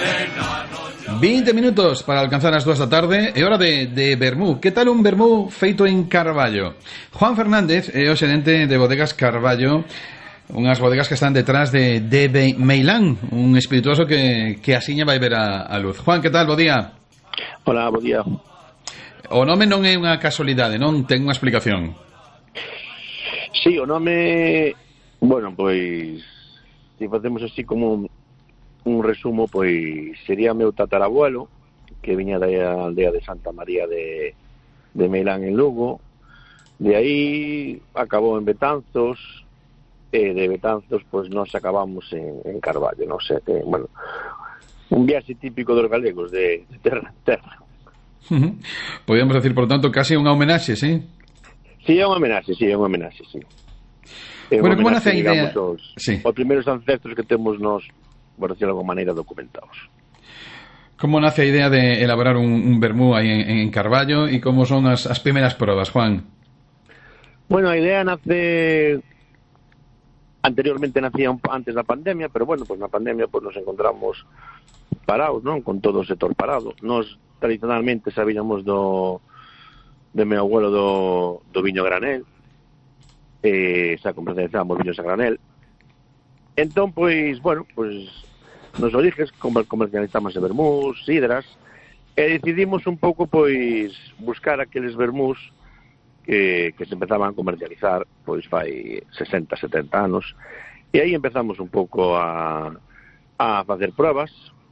20 minutos para alcanzar as 2 da tarde. É hora de vermú. Que tal un vermú feito en Carballo? Juan Fernández é o xerente de Bodegas Carballo, unhas bodegas que están detrás de Meilán, un espirituoso que asiña vai ver a luz. Juan, que tal? Bo día. Hola, bo día. O nome non é unha casualidade, non? Ten unha explicación. Sí, o nome, bueno, pois, se facemos así como un resumo, pois sería meu tatarabuelo, que viña da aldea de Santa María de Meilán en Lugo. De aí acabou en Betanzos, e de Betanzos pois nós acabamos en Carballo, non sei, que, bueno, un viaxe típico dos galegos de terra en terra. Podríamos decir, por tanto, casi unha homenaxe, sí? Sí, é unha homenaxe, sí. Bueno, como nace a idea? Os primeiros ancestros que temos nos, por decirlo de alguma maneira, documentados. Como nace a idea de elaborar un vermú aí en Carballo e como son as primeiras probas, Juan? Bueno, a idea nace... Anteriormente nacía antes da pandemia, pero bueno, pues na pandemia pues nos encontramos parados, non? Con todo o sector parado. Nos tradicionalmente sabíamos de meu abuelo do viño granel, xa comercializamos viños a granel. Entón, pois, bueno, pois nos origes comercializamos vermús, sidras, e decidimos un pouco, pois, buscar aqueles vermús que se empezaban a comercializar pois fai 60, 70 anos, e aí empezamos un pouco a facer probas,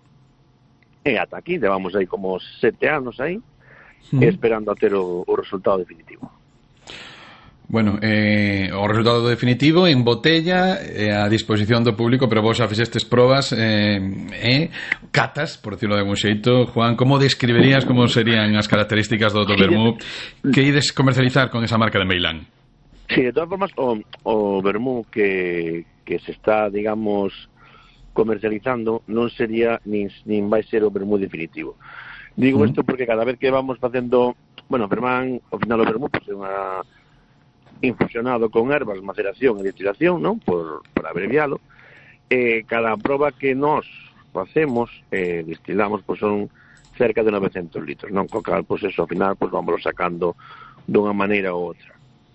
e ata aquí, levamos aí como 7 anos aí, esperando a ter o resultado definitivo. Bueno, o resultado definitivo en botella, a disposición do público, pero vos xa fixestes probas catas, por decirlo de algún xeito. Juan, como describirías como serían as características do vermú que ides comercializar con esa marca de Meilán? Sí, de todas formas, o vermú que se está, digamos, comercializando non sería nin vai ser o vermú definitivo. Digo isto porque cada vez que vamos facendo, bueno, ao final o vermú pues, é unha infusionado con ervas, maceración e destilación, non? Por abrevialo. Cada proba que nós facemos, destilamos, pois son cerca de 900 litros, non? Co cal, pois eso, ao final, pois vamos sacando dunha maneira ou outra.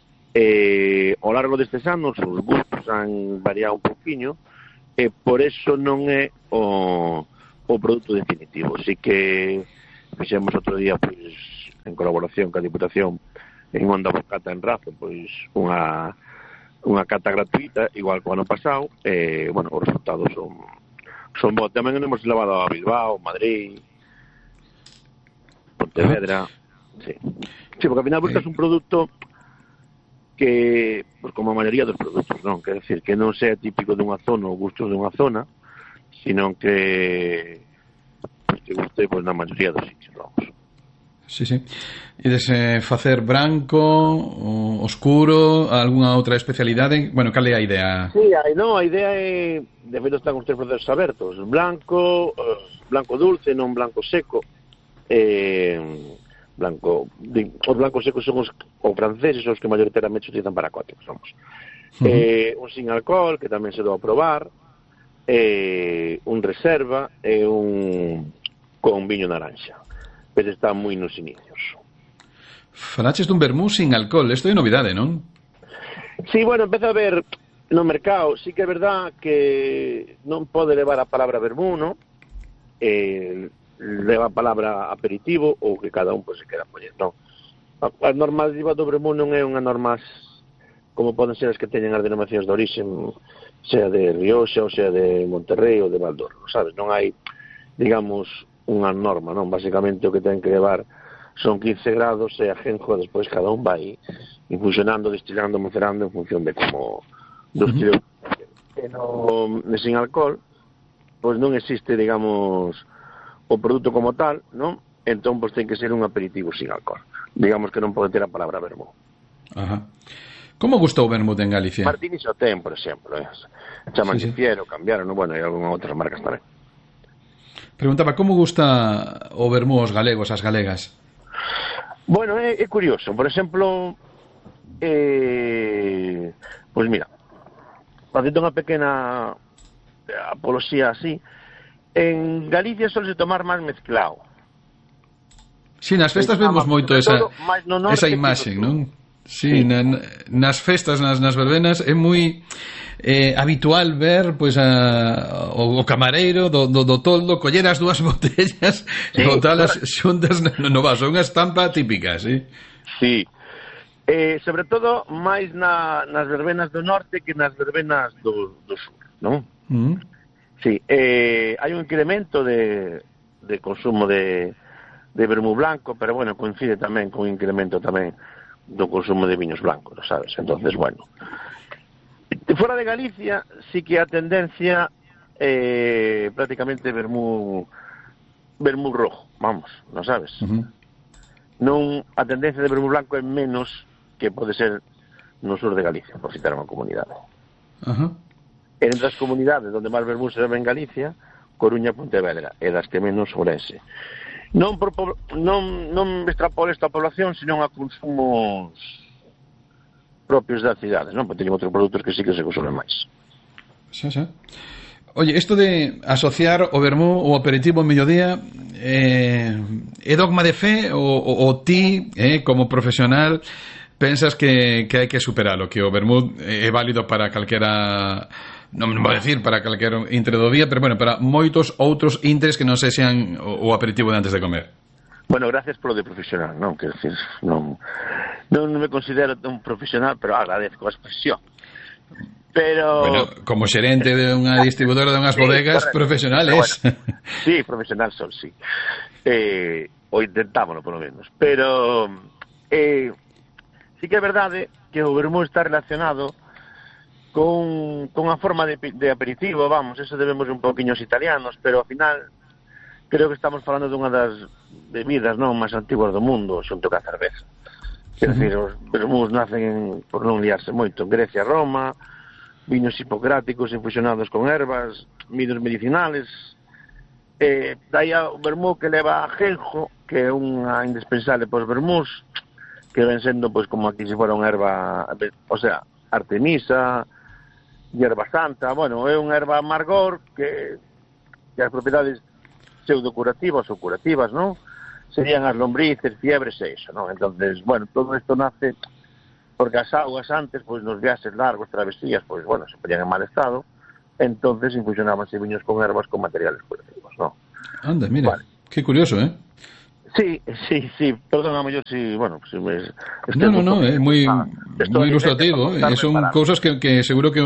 Ao largo destes anos, os gustos han variado un poquinho, e por eso non é o produto definitivo. Así que fixemos outro día, pois, en colaboración ca Diputación, en Onda Bocata en Razo, pois unha cata gratuita, igual que o ano pasado, bueno, os resultados son bons. Tamén hemos levado a Bilbao, Madrid, Pontevedra, sí, porque ao final buscas un produto que, pues, como a maioría dos produtos, non? Quer decir, que non sea típico dunha zona ou gustos dunha zona, sino que guste, pues, na maioría dos sitios, vamos. Sí. Ides facer branco, oscuro, algunha outra especialidade? Bueno, cal é a idea? Sí, a idea é, de feito están os tres procesos abertos, blanco dulce, non blanco seco. Os blancos secos son os franceses, os que maioritariamente se utilizan para cócteles, vamos. Un sin alcohol, que tamén se dou a probar, un reserva e un con viño naranja. Pero está moi nos inicios. Falaches dun vermú sin alcohol, isto é novidade, non? Sí, bueno, empeza a ver no mercado, sí que é verdad que non pode levar a palabra vermú, non? Leva a palabra aperitivo, ou que cada un pues, se quera poñer, non? A normativa do vermú non é unha norma como poden ser as que teñen as denominacións de orixen, sea de Rioxa, ou sea de Monterrey ou de Valdorro, sabes? Non hai, digamos, unha norma, non? Basicamente o que ten que levar son 15 grados e a genjo, despois cada un vai infusionando, destilando, macerando en función de como do estilo. Sin alcohol, pois non existe, digamos, o produto como tal, non? Entón, pois ten que ser un aperitivo sin alcohol. Digamos que non pode ter a palabra vermú. Ajá. Como gusta o vermut en Galicia? Martini xa ten, por exemplo, chaman de Fiero, cambiaron, bueno, e algunhas outras marcas tamén. Preguntaba, como gusta o vermú aos galegos, as galegas? Bueno, é curioso. Por exemplo, pois mira, facendo unha pequena apoloxía así, En Galicia solse tomar máis mezclado. Si, nas festas vemos moito esa imaxe, non? Si, nas festas, nas verbenas é moi habitual ver pois o camareiro do toldo coller as dúas botellas e botalas xuntas no vaso, unha estampa típica, si? Si. Sobre todo máis nas verbenas do norte que nas verbenas do sur, non? Si, hai un incremento de consumo de vermú blanco, pero bueno, coincide tamén con un incremento tamén do consumo de viños blancos, sabes? Entonces, bueno, fora de Galicia sí que a tendencia prácticamente vermú rojo, vamos, non sabes? Non, a tendencia de vermú blanco é menos que pode ser no sur de Galicia, por citar unha comunidade. Entre as comunidades onde máis vermú se bebe en Galicia, Coruña e Pontevedra, e das que menos Ourense. Non extrapolo esta población, senón a consumos propios das cidades, non? Porque teñen outros produtos que sí que se consumen máis. Xa. Oye, isto de asociar o vermú ou aperitivo en mediodía é dogma de fe ou ti, como profesional, pensas que hai que superalo, que o vermú é válido para calquera... non vou decir para calquer intre do día, pero bueno, para moitos outros intres que non sexan o aperitivo de antes de comer. Bueno, gracias polo de profesional, non? Quero decir, non me considero un profesional, pero agradezco a expresión. Pero... Bueno, como xerente de unha distribuidora de unhas bodegas, profesionales. Bueno, sí, profesional son, sí. O intentámoslo, polo menos. Pero sí que é verdade que o vermú está relacionado con a forma de aperitivo, vamos, eso debemos un poquinho aos italianos, pero ao final creo que estamos falando dunha das bebidas non máis antiguas do mundo, xunto ca cerveza. Quer decir, os vermús nacen, por non liarse moito, en Grecia, Roma, viños hipocráticos infusionados con ervas, viños medicinales, daí o vermú que leva ajenjo, que é unha indispensable pos vermús, que ven sendo pois como aquí se fora unha erva, o sea, artemisa, hierba santa, bueno, é unha erva amargor que as propiedades pseudocurativas ou curativas, non? Serían as lombrices, fiebres e iso, non? Entonces, bueno, todo isto nace porque as augas antes, pois nos viaxes largos, travesías, pois, bueno, se poñían en mal estado, entonces infusionábanse viños con ervas con materiales curativos, non? Anda, mira, que curioso, Sí, perdóname yo si, bueno, si me... No, é moi ilustrativo, son cousas que seguro que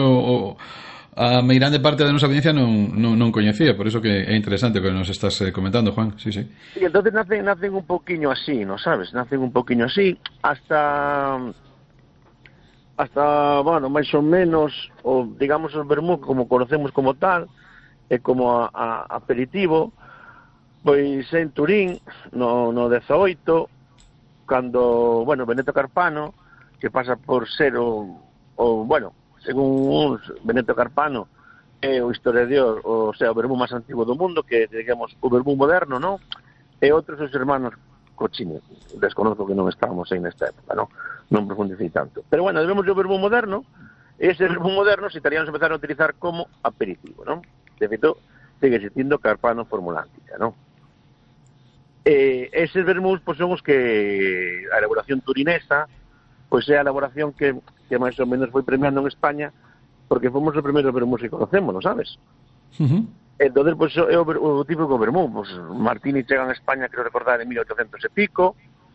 a meirande parte da nosa audiencia non coñecía, por eso que é interesante o que nos estás comentando, Juan, sí. Sí, entonces nacen un poquinho así, ¿no sabes? Nacen un poquinho así, hasta bueno, máis ou menos, o digamos o vermú como conocemos como tal, e como aperitivo, pois en Turín, no 18, cando, bueno, Benedetto Carpano, que pasa por ser bueno, según uns, Benedetto Carpano é o historiador, o sea, o vermú máis antigo do mundo, que, digamos, o vermú moderno, non? E outros os hermanos Cochini, desconozco que non estábamos aí nesta época, non profundicei tanto. Pero, bueno, debemos o vermú moderno, e ese vermú moderno, os italianos empezaron a utilizar como aperitivo, non? De feito, sigue existindo Carpano Formulántica, non? Eses vermús pois, son os que a elaboración turinesa pois é a elaboración que máis ou menos foi premiando en España, porque fomos os primeiros vermús que conocemos, non sabes? Entón, pois, é o típico vermú, pois, Martini chega en España, creo recordar, en 1800 e pico,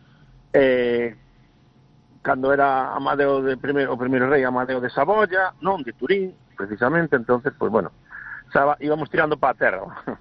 cando era Amadeo o primeiro rei Amadeo de Saboya, non, de Turín, precisamente, entonces, pois, bueno, íbamos tirando para a terra.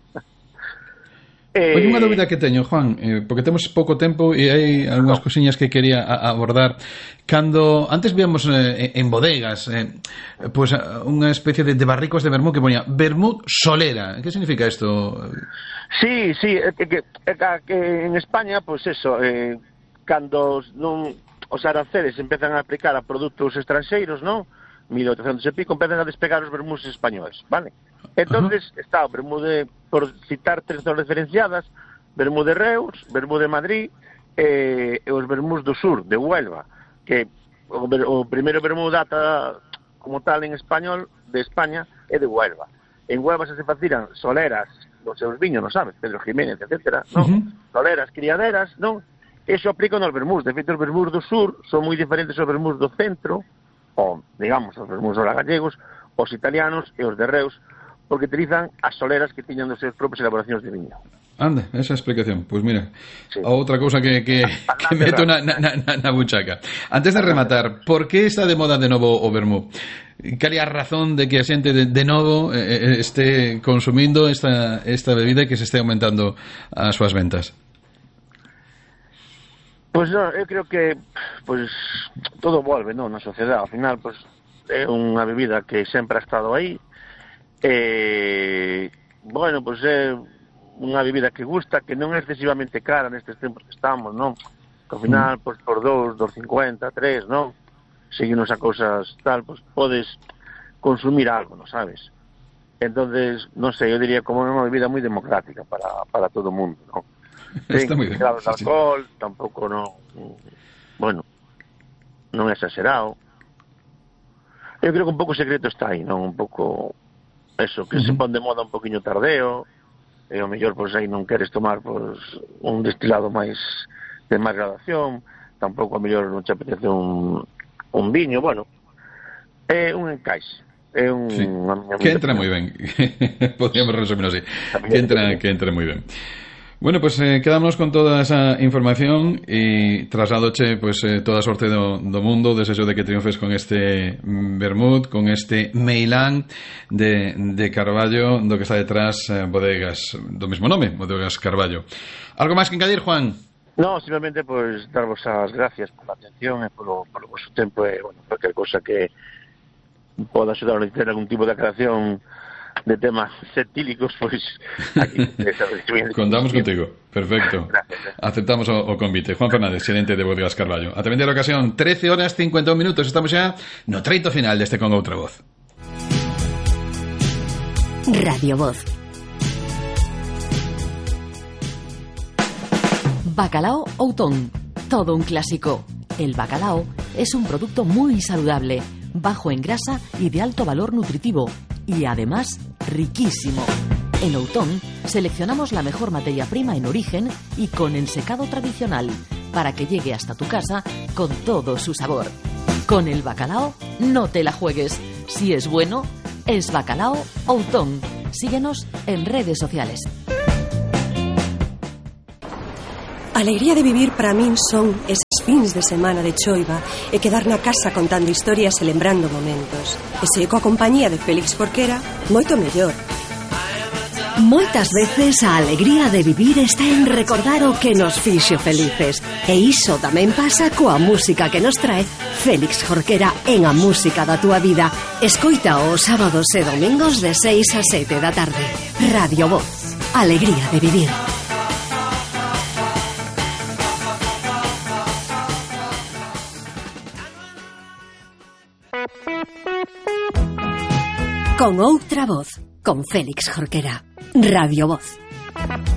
Oye, unha dúbida que teño, Juan, porque temos pouco tempo e hai algunhas cosiñas que quería abordar. Cando antes víamos en bodegas pois unha especie de barricos de vermú que poña vermú solera. Que significa isto? Sí, que en España, pois eso, cando os aranceles empezan a aplicar a produtos estranxeiros, non? 1800 e pico, empezan a despegar os vermús españoles, vale? Entonces está o vermú por citar tres referenciadas, vermú de Reus, vermú de Madrid e os vermús do sur, de Huelva, que o primeiro vermú data como tal en español de España é de Huelva. En Huelva se facían soleras seus viños, non sabes, Pedro Jiménez, etcétera, non? Soleras, criaderas, non? Eso aplica nos vermús. De feito, os vermús do sur son moi diferentes aos vermús do centro, ou, digamos, os vermús dos gallegos, os italianos e os de Reus, porque utilizan as soleras que tiñan dos seus propios elaboracións de viño. Anda, esa explicación. Pois mira, outra cousa que meto na buchaca. Antes de rematar, por que está de moda de novo o vermú? Cal é a razón de que a xente de novo este consumindo esta bebida e que se este aumentando as súas ventas? Pois non, eu creo que todo volve, non, na sociedade. Ao final, é unha bebida que sempre ha estado aí. Bueno, é unha bebida que gusta, que non é excesivamente cara nestes tempos que estamos, non? Que ao final, por 2,50, 3, non? Seguimos a cousas tal, podes consumir algo, non sabes? Entonces, non sei, eu diría como é unha bebida moi democrática para todo o mundo, non? Está moi ben. Grados de alcohol, tampouco non... Bueno, non é exagerado. Eu creo que un pouco o secreto está aí, non? Un pouco... Eso, que se pon de moda un poquinho tardeo, e ao mellor, aí non queres tomar un destilado de máis gradación, tampouco ao mellor non te apetece un viño, bueno, é un encaixe. É un... Sí. Que entra moi ben. Podríamos resumir así. Que entra moi ben. Bueno, pues quedámonos con toda esa información e trasladoche toda a sorte do mundo, desexo de que triunfes con este vermut, con este meilán de Carballo, do que está detrás bodegas do mesmo nome, Bodegas Carballo. Algo máis que engadir, Juan? No, simplemente darvos as gracias por a atención e polo vosso tempo e, bueno, cualquier cosa que poda axudar a ter algún tipo de aclaración de temas septílicos, aquí contamos contigo, perfecto. Gracias. Aceptamos o convite. Juan Fernández, xerente de Bodegas Carballo. A tamén de la ocasión, 13:51, estamos xa no treito final deste Con Outra Voz. Radio Voz. Bacalao Outón, todo un clásico. El bacalao es un producto muy saludable, bajo en grasa y de alto valor nutritivo, y además riquísimo. En Outón seleccionamos la mejor materia prima en origen y con el secado tradicional para que llegue hasta tu casa con todo su sabor. Con el bacalao no te la juegues. Si es bueno, es Bacalao Outón. Síguenos en redes sociales. A alegría de vivir para min son eses fins de semana de choiva e quedar na casa contando historias e lembrando momentos. E se coa compañía de Félix Jorquera, moito mellor. Moitas veces a alegría de vivir está en recordar o que nos fixo felices. E iso tamén pasa coa música que nos trae Félix Jorquera en A Música da Túa Vida. Escoita os sábados e domingos de 6 a 7 da tarde. Radio Voz. Alegría de vivir. Con Outra Voz, con Félix Jorquera. Radio Voz.